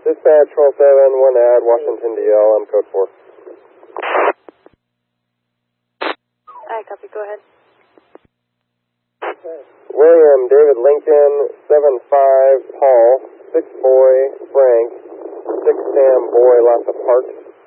Dispatch 107, 1 ad, Washington DL, I'm code 4. I copy, go ahead. William David Lincoln, 7-5, Paul, 6 boy, Frank, 6 Sam boy, lots of parks.